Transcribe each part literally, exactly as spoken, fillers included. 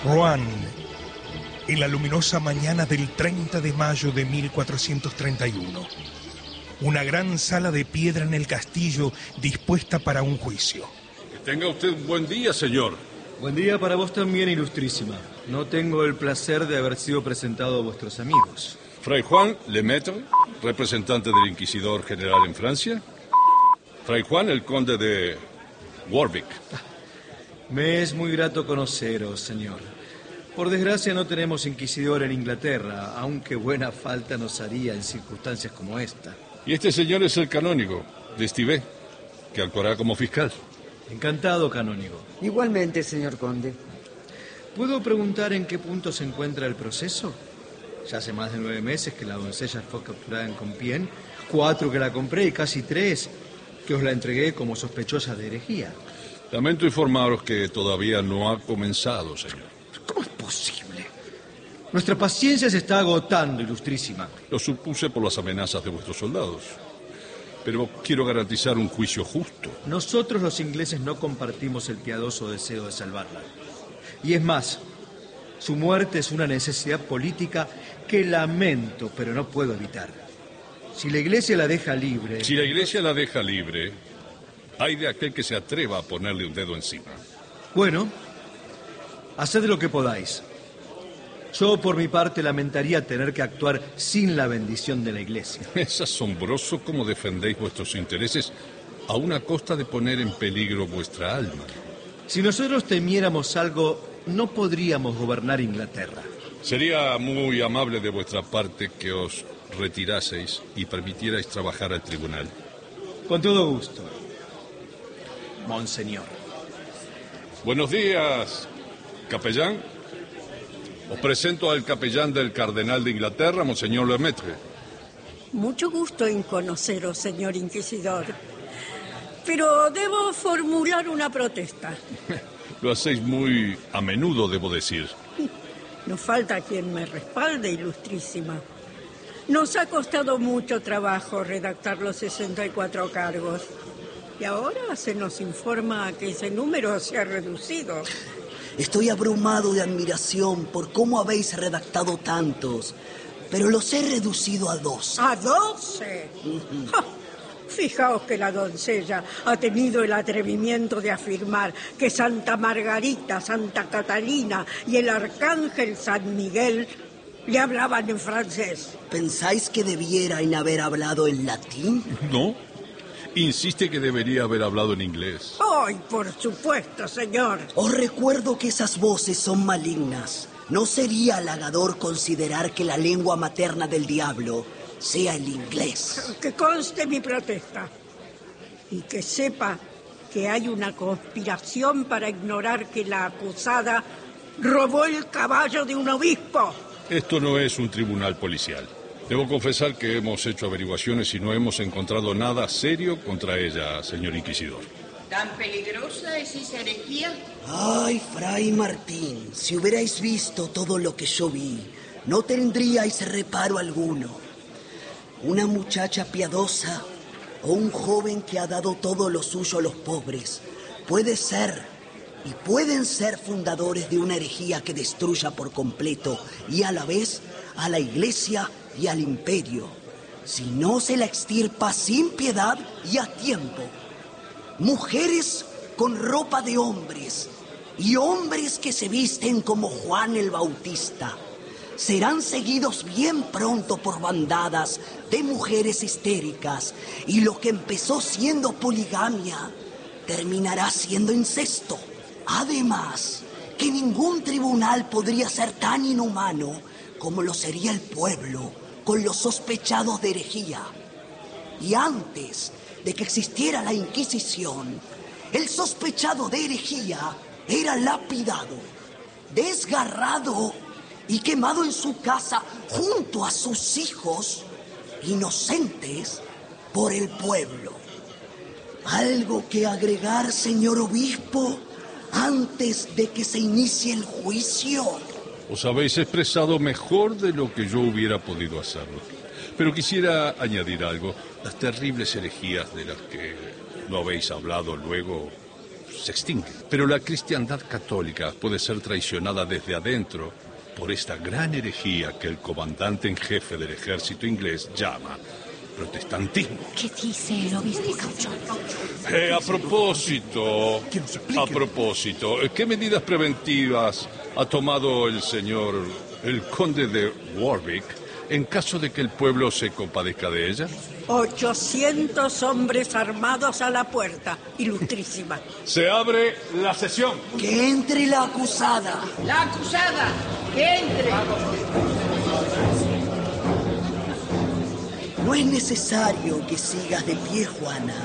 Rouen, en la luminosa mañana del treinta de mayo de mil cuatrocientos treinta y uno. Una gran sala de piedra en el castillo dispuesta para un juicio. Que tenga usted un buen día, señor. Buen día para vos también, ilustrísima. No tengo el placer de haber sido presentado a vuestros amigos. Fray Juan Lemaitre, representante del Inquisidor General en Francia. Fray Juan, el conde de Warwick. Me es muy grato conoceros, señor. Por desgracia no tenemos inquisidor en Inglaterra, aunque buena falta nos haría en circunstancias como esta. Y este señor es el canónigo de Estivé, que actuará como fiscal. Encantado, canónigo. Igualmente, señor conde. ¿Puedo preguntar en qué punto se encuentra el proceso? Ya hace más de nueve meses que la doncella fue capturada en Compiègne, cuatro que la compré y casi tres que os la entregué como sospechosa de herejía. Lamento informaros que todavía no ha comenzado, señor. ¿Cómo es posible? Nuestra paciencia se está agotando, ilustrísima. Lo supuse por las amenazas de vuestros soldados. Pero quiero garantizar un juicio justo. Nosotros los ingleses no compartimos el piadoso deseo de salvarla. Y es más, su muerte es una necesidad política que lamento, pero no puedo evitar. Si la Iglesia la deja libre... Si la Iglesia la deja libre, hay de aquel que se atreva a ponerle un dedo encima. Bueno, haced lo que podáis. Yo, por mi parte, lamentaría tener que actuar sin la bendición de la Iglesia. Es asombroso cómo defendéis vuestros intereses a una costa de poner en peligro vuestra alma. Si nosotros temiéramos algo, no podríamos gobernar Inglaterra. Sería muy amable de vuestra parte que os retiraseis y permitierais trabajar al tribunal. Con todo gusto, monseñor. Buenos días, capellán. Os presento al capellán del cardenal de Inglaterra, monseñor Lemaitre. Mucho gusto en conoceros, señor inquisidor. Pero debo formular una protesta. Lo hacéis muy a menudo, debo decir. No falta quien me respalde, ilustrísima. Nos ha costado mucho trabajo redactar los sesenta y cuatro cargos. Y ahora se nos informa que ese número se ha reducido. Estoy abrumado de admiración por cómo habéis redactado tantos, pero los he reducido a dos. ¿A doce? Uh-huh. ¡Ja! Fijaos que la doncella ha tenido el atrevimiento de afirmar que Santa Margarita, Santa Catalina y el arcángel San Miguel le hablaban en francés. ¿Pensáis que debiera en haber hablado en latín? No. Insiste que debería haber hablado en inglés. ¡Ay, por supuesto, señor! Os recuerdo que esas voces son malignas. No sería halagador considerar que la lengua materna del diablo sea el inglés. Que conste mi protesta. Y que sepa que hay una conspiración para ignorar que la acusada robó el caballo de un obispo. Esto no es un tribunal policial. Debo confesar que hemos hecho averiguaciones y no hemos encontrado nada serio contra ella, señor inquisidor. ¿Tan peligrosa es esa herejía? Ay, Fray Martín, si hubierais visto todo lo que yo vi, no tendríais reparo alguno. Una muchacha piadosa o un joven que ha dado todo lo suyo a los pobres puede ser y pueden ser fundadores de una herejía que destruya por completo y a la vez a la Iglesia y al imperio, si no se la extirpa sin piedad y a tiempo. Mujeres con ropa de hombres y hombres que se visten como Juan el Bautista serán seguidos bien pronto por bandadas de mujeres histéricas, y lo que empezó siendo poligamia terminará siendo incesto. Además, que ningún tribunal podría ser tan inhumano como lo sería el pueblo con los sospechados de herejía. Y antes de que existiera la Inquisición, el sospechado de herejía era lapidado, desgarrado y quemado en su casa junto a sus hijos inocentes por el pueblo. ¿Algo que agregar, señor obispo, antes de que se inicie el juicio? Os habéis expresado mejor de lo que yo hubiera podido hacerlo. Pero quisiera añadir algo. Las terribles herejías de las que no habéis hablado luego se extingue. Pero la cristiandad católica puede ser traicionada desde adentro por esta gran herejía que el comandante en jefe del ejército inglés llama protestantismo. ¿Qué dice el obispo Cauchón? Eh, a propósito, a propósito, ¿qué medidas preventivas ha tomado el señor, el conde de Warwick, en caso de que el pueblo se compadezca de ella? ochocientos hombres armados a la puerta, ilustrísima. Se abre la sesión. Que entre la acusada. La acusada, que entre. No es necesario que sigas de pie, Juana.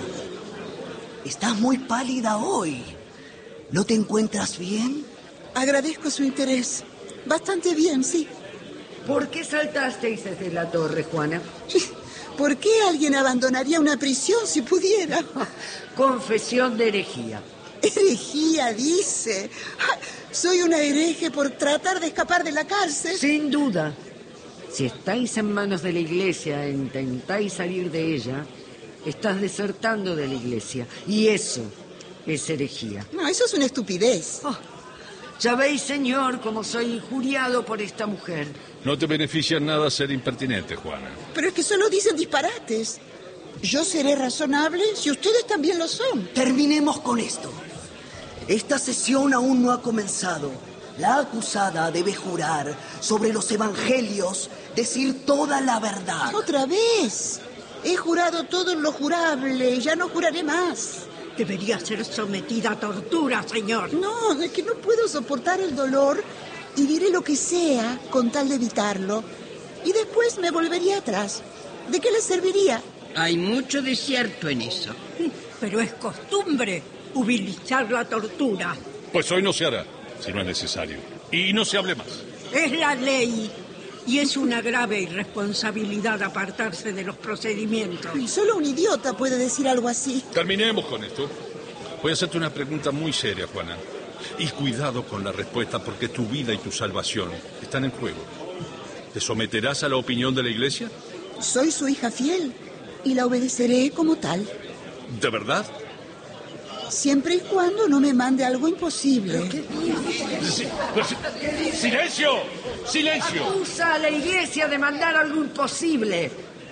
Estás muy pálida hoy. ¿No te encuentras bien? Agradezco su interés. Bastante bien, sí. ¿Por qué saltasteis desde la torre, Juana? ¿Por qué alguien abandonaría una prisión si pudiera? Confesión de herejía. Herejía, dice. Soy una hereje por tratar de escapar de la cárcel. Sin duda. Si estáis en manos de la iglesia e intentáis salir de ella, estás desertando de la iglesia. Y eso es herejía. No, eso es una estupidez. Oh, ya veis, señor, cómo soy injuriado por esta mujer. No te beneficia en nada ser impertinente, Juana. Pero es que solo dicen disparates. Yo seré razonable si ustedes también lo son. Terminemos con esto. Esta sesión aún no ha comenzado. La acusada debe jurar sobre los evangelios, decir toda la verdad. Otra vez. He jurado todo lo jurable, ya no juraré más. Debería ser sometida a tortura, señor. No, es que no puedo soportar el dolor y diré lo que sea con tal de evitarlo. Y después me volvería atrás. ¿De qué le serviría? Hay mucho de cierto en eso. Pero es costumbre utilizar la tortura. Pues hoy no se hará, si no es necesario. Y no se hable más. Es la ley. Y es una grave irresponsabilidad apartarse de los procedimientos. Y solo un idiota puede decir algo así. Terminemos con esto. Voy a hacerte una pregunta muy seria, Juana. Y cuidado con la respuesta, porque tu vida y tu salvación están en juego. ¿Te someterás a la opinión de la iglesia? Soy su hija fiel y la obedeceré como tal. ¿De verdad? Siempre y cuando no me mande algo imposible. Sí, ¡silencio! ¡Silencio! Acusa a la iglesia de mandar algo imposible.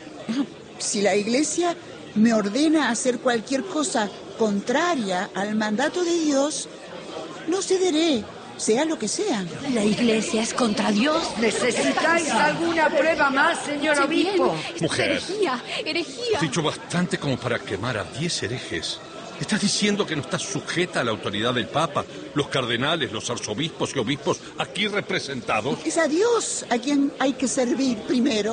Si la iglesia me ordena hacer cualquier cosa contraria al mandato de Dios, no cederé, sea lo que sea. La iglesia es contra Dios. ¿Necesitáis alguna prueba más, señor Sí, obispo? bien. Esto Mujer. es herejía, herejía. Has dicho bastante como para quemar a diez herejes. ¿Estás diciendo que no estás sujeta a la autoridad del Papa, los cardenales, los arzobispos y obispos aquí representados? Es a Dios a quien hay que servir primero.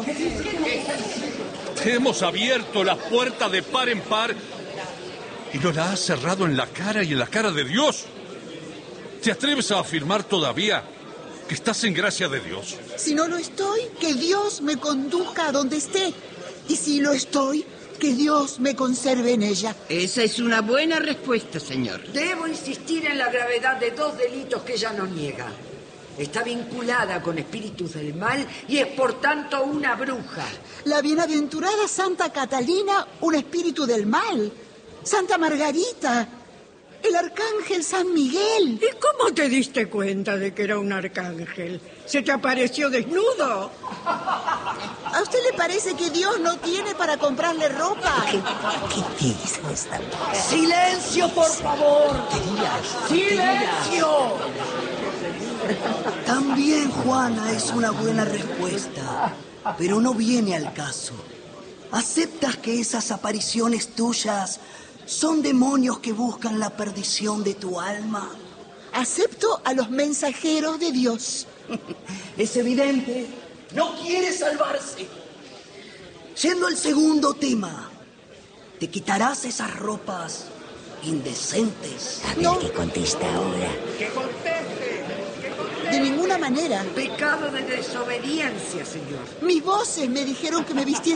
Te hemos abierto la puerta de par en par y no la has cerrado en la cara y en la cara de Dios. ¿Te atreves a afirmar todavía que estás en gracia de Dios? Si no lo estoy, que Dios me conduzca a donde esté. Y si lo estoy, que Dios me conserve en ella. Esa es una buena respuesta, señor. Debo insistir en la gravedad de dos delitos que ella no niega. Está vinculada con espíritus del mal y es por tanto una bruja. La bienaventurada Santa Catalina, un espíritu del mal. Santa Margarita, el arcángel San Miguel. ¿Y cómo te diste cuenta de que era un arcángel? ¿Se te apareció desnudo? ¿A usted le parece que Dios no tiene para comprarle ropa? ¿Qué, qué hizo esta mujer? ¡Silencio, por favor! ¡Silencio! También, Juana, es una buena respuesta, pero no viene al caso. ¿Aceptas que esas apariciones tuyas son demonios que buscan la perdición de tu alma? Acepto a los mensajeros de Dios. Es evidente, no quiere salvarse. Siendo el segundo tema, te quitarás esas ropas indecentes. A ver No. qué contesta ahora. ¡Que conteste! ¡Que conteste! De ninguna manera. Pecado de desobediencia, señor. Mis voces me dijeron que me vistiera